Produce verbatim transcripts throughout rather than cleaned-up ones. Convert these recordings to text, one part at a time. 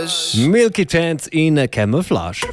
Milky Chance in Camouflage.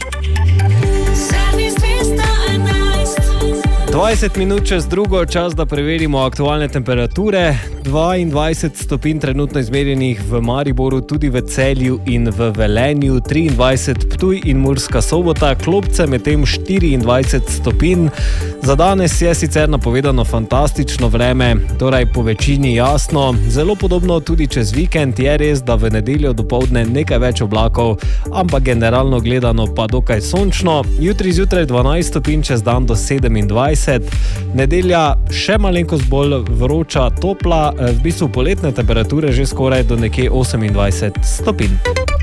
dvajset minut čez drugo, čas, da preverimo aktualne temperature. dvaindvajset stopinj trenutno izmerjenih v Mariboru, tudi v Celju in v Velenju, triindvajset Ptuj in Murska Sobota, Klopce medtem štiriindvajset stopinj. Za danes je sicer napovedano fantastično vreme, torej po večini jasno. Zelo podobno tudi čez vikend, je res, da v nedeljo dopoldne nekaj več oblakov, ampak generalno gledano pa dokaj sončno. Jutri zjutraj dvanajst stopinj, čez dan do sedemindvajset. Nedelja še malenkost bolj vroča, topla, v bistvu poletne temperature že skoraj do nekje osemindvajset stopinj.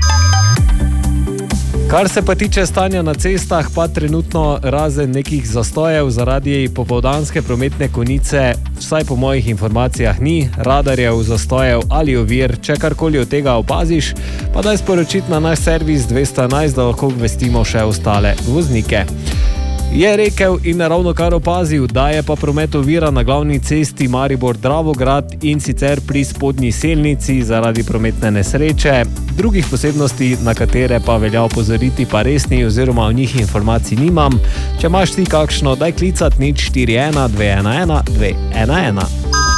Kar se pa tiče stanja na cestah, pa trenutno razen nekih zastojev zaradi popoldanske prometne konice, vsaj po mojih informacijah ni, radarjev, zastojev ali ovir. Če karkoli od tega opaziš, pa daj sporočiti na naš servis dvesto enajst, da lahko obvestimo še ostale voznike. Je rekel in ravno kar opazil, da je pa promet ovira na glavni cesti Maribor-Dravograd in sicer pri spodnji selnici zaradi prometne nesreče. Drugih posebnosti, na katere pa velja opozoriti, pa res ni oziroma o njih informacij nimam. Če imaš ti kakšno, daj klicat nič štiri ena dve ena ena dve ena ena.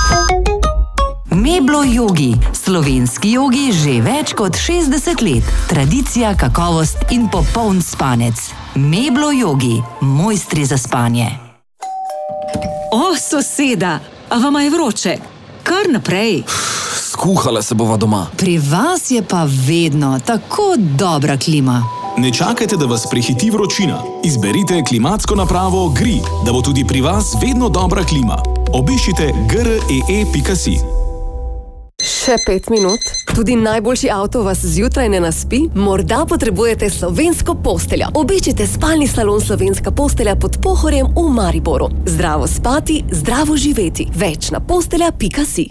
Meblo Yogi. Slovenski jogi že več kot šestdeset let. Tradicija, kakovost in popoln spanec. Meblo Yogi. Mojstri za spanje. O, soseda, a vama je vroče? Kar naprej. Skuhala se bova doma. Pri vas je pa vedno tako dobra klima. Ne čakajte, da vas prehiti vročina. Izberite klimatsko napravo Gri, da bo tudi pri vas vedno dobra klima. Obiščite gree pika si. Še pet minut? Tudi najboljši avto vas zjutraj ne naspi? Morda potrebujete slovensko posteljo. Obiščite spalni salon Slovenska postelja pod Pohorjem v Mariboru. Zdravo spati, zdravo živeti. Več na postelja pika si.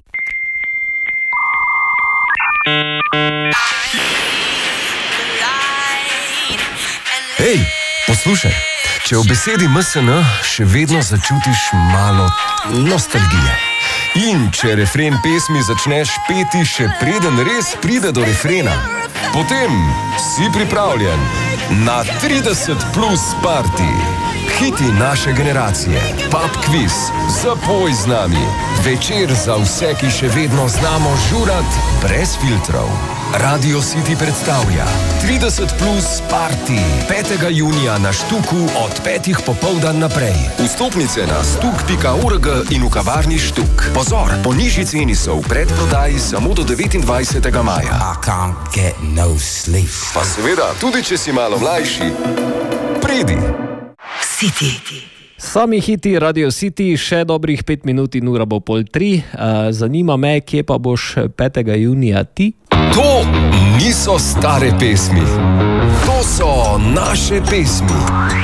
Hej, poslušaj, če v besedi M S N še vedno začutiš malo nostalgije. In če refren pesmi začneš peti še preden res pride do refrena, potem si pripravljen na trideset plus party. Hiti naše generacije, pub quiz, zapoj z nami, večer za vse, ki še vedno znamo žurat brez filtrov. Radio City predstavlja trideset plus party petega junija na Štuku od petih popoldan naprej. Vstopnice na stuk pika org in v kavarni Štuk. Pozor, po nižji ceni so v predprodaji samo do devetindvajsetega maja. I can't get no sleep. Pa seveda, tudi če si malo mlajši, pridi. City. Sami hiti Radio City, še dobrih pet minut in ura bo pol tri. Zanima me, kje pa boš petega junija ti? To niso stare pesmi. To so naše pesmi.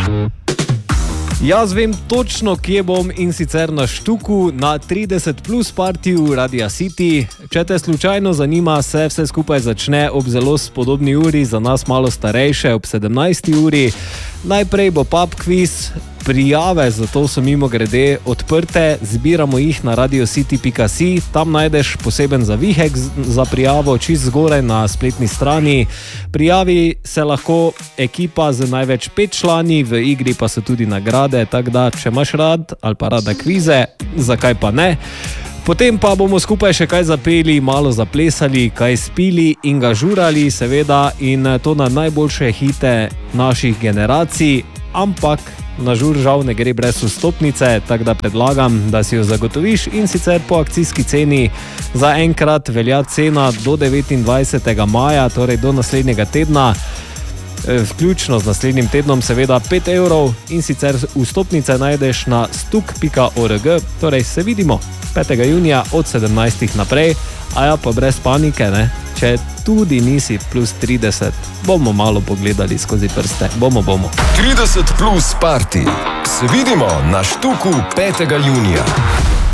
Jaz vem točno, kje bom, in sicer na Štuku na trideset plus partiju Radia City. Če te slučajno zanima, se vse skupaj začne ob zelo spodobni uri, za nas malo starejše, ob sedemnajsti uri. Najprej bo pub quiz. Prijave za to so mimo grede odprte, zbiramo jih na radiocity pika si, tam najdeš poseben zavihek za prijavo čist zgoraj na spletni strani. Prijavi se lahko ekipa z največ pet člani, v igri pa so tudi nagrade, tako da če imaš rad ali pa rada kvize, zakaj pa ne. Potem pa bomo skupaj še kaj zapeli, malo zaplesali, kaj spili in ga žurali, seveda, in to na najboljše hite naših generacij, ampak na žur žal ne gre brez vstopnice, tako da predlagam, da si jo zagotoviš, in sicer po akcijski ceni. Za enkrat velja cena do devetindvajsetega maja, torej do naslednjega tedna, vključno z naslednjim tednom, seveda pet evrov, in sicer vstopnice najdeš na stuk pika org, torej se vidimo petega junija od sedemnajstih naprej, a ja, pa brez panike, ne? Če tudi nisi plus trideset, bomo malo pogledali skozi prste. Bomo, bomo. trideset plus party. Se vidimo na Štuku petega junija.